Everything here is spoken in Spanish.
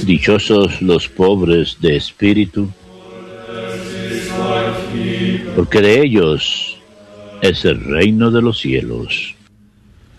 Dichosos los pobres de espíritu, porque de ellos es el reino de los cielos.